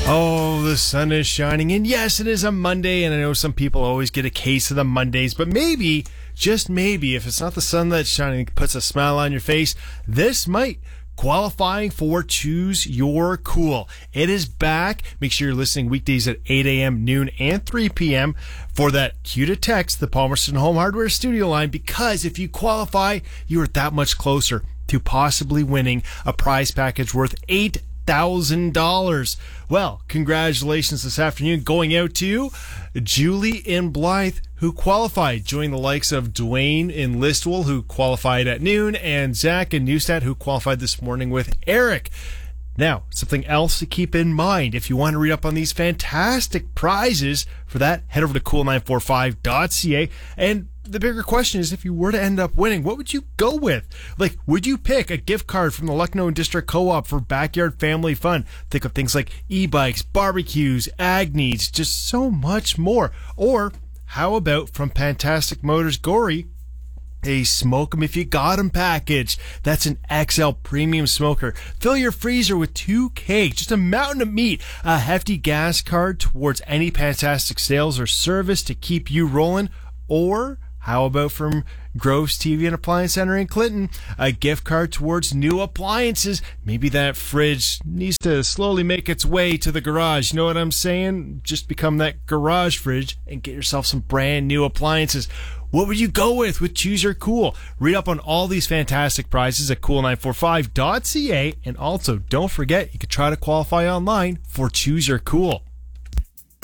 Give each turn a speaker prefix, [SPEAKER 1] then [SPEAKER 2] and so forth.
[SPEAKER 1] Oh, the sun is shining, and yes, it is a Monday, and I know some people always get a case of the Mondays, but maybe, just maybe, if it's not the sun that's shining that puts a smile on your face, this might qualify for Choose Your Cool. It is back. Make sure you're listening weekdays at 8 a.m., noon, and 3 p.m. for that cue to text the Palmerston Home Hardware studio line, because if you qualify, you are that much closer to possibly winning a prize package worth $8,000. Well, congratulations this afternoon going out to Julie in Blythe, who qualified. Join the likes of Dwayne in Listowel, who qualified at noon, and Zach in Neustadt, who qualified this morning with Eric. Now, something else to keep in mind. If you want to read up on these fantastic prizes, for that, head over to cool945.ca. And the bigger question is, if you were to end up winning, what would you go with? Like, would you pick a gift card from the Lucknow District Co-op for backyard family fun? Think of things like e-bikes, barbecues, ag needs, just so much more. Or how about from Fantastic Motors Gorey, a Smoke 'em If You Got 'em package. That's an XL premium smoker. Fill your freezer with 2 cakes, just a mountain of meat, a hefty gas card towards any Fantastic sales or service to keep you rolling. Or how about from Groves TV and Appliance Center in Clinton, a gift card towards new appliances? Maybe that fridge needs to slowly make its way to the garage. You know what I'm saying? Just become that garage fridge and get yourself some brand new appliances. What would you go with Choose Your Cool? Read up on all these fantastic prizes at cool945.ca. And also, don't forget, you can try to qualify online for Choose Your Cool.